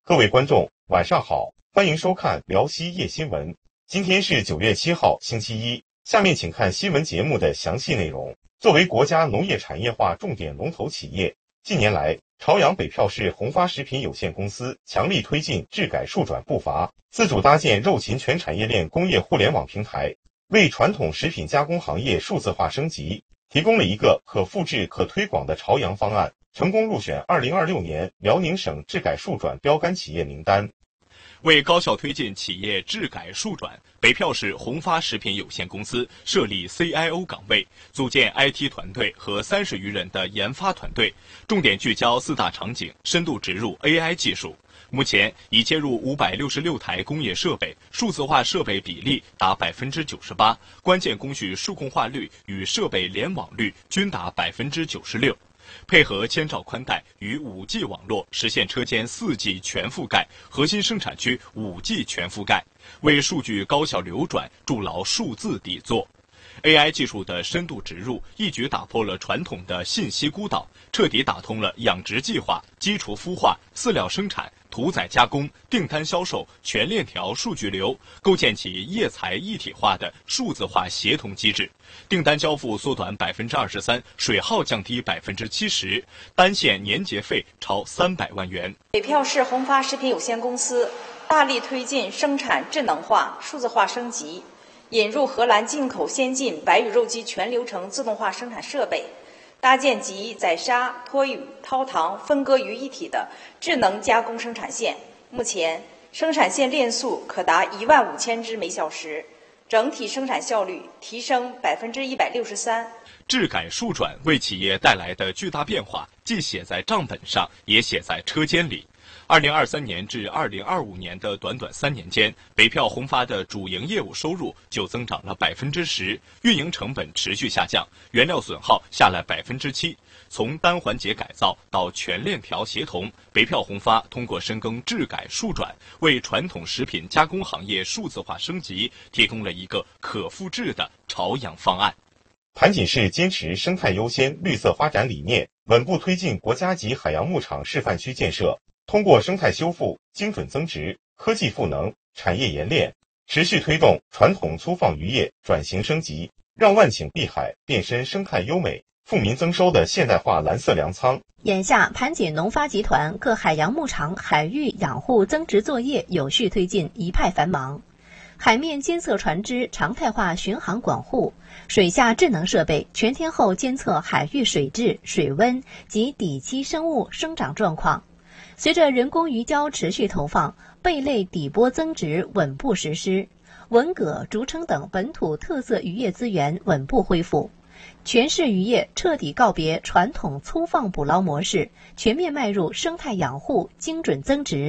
各位观众，晚上好，欢迎收看辽西夜新闻。今天是9月7号，星期一。下面请看新闻节目的详细内容。作为国家农业产业化重点龙头企业，近年来，朝阳北票市宏发食品有限公司强力推进治改数转步伐，自主搭建肉禽全产业链工业互联网平台，为传统食品加工行业数字化升级提供了一个可复制、可推广的朝阳方案，成功入选2026年辽宁省治改数转标杆企业名单。 为高效推进企业治改数转，北票市宏发食品有限公司设立 CIO 岗位，组建 IT 团队和30余人的研发团队，重点聚焦4大场景，深度植入 AI 技术。目前已接入566台工业设备，数字化设备比例达98%，关键工序数控化率与设备联网率均达96%。配合千兆宽带与5G 网络，实现车间4G 全覆盖，核心生产区5G 全覆盖，为数据高效流转筑牢数字底座。AI 技术的深度植入，一举打破了传统的信息孤岛，彻底打通了养殖计划、基础孵化、饲料生产、屠宰加工、订单销售全链条数据流，构建起业财一体化的数字化协同机制。订单交付缩短23%，水耗降低70%，单线年结费超300万元。 北票市宏发食品有限公司大力推进生产智能化、数字化升级，引入荷兰进口先进白羽肉鸡全流程自动化生产设备，搭建集宰杀、脱羽、掏糖、分割于一体的智能加工生产线。目前，生产线链速可达15000只每小时，整体生产效率提升163%。 治改数转为企业带来的巨大变化，既写在账本上，也写在车间里。2023年至2025年的短短3年间，北票宏发的主营业务收入就增长了10%，运营成本持续下降，原料损耗下来7%。从单环节改造到全链条协同，北票宏发通过深耕治改数转，为传统食品加工行业数字化升级提供了一个可复制的朝阳方案。 盘锦市坚持生态优先、绿色发展理念，稳步推进国家级海洋牧场示范区建设，通过生态修复、精准增值、科技赋能、产业冶炼，持续推动传统粗放渔业转型升级，让万顷碧海变身生态优美、富民增收的现代化蓝色粮仓。 眼下，盘锦农发集团各海洋牧场海域养护增值作业有序推进，一派繁忙。海面监测船只常态化巡航管护，水下智能设备全天候监测海域水质、水温及底栖生物生长状况。随着人工鱼礁持续投放，贝类底波增值稳步实施，文蛤、竹蛏等本土特色渔业资源稳步恢复，全市渔业彻底告别传统粗放捕捞模式，全面迈入生态养护、精准增值。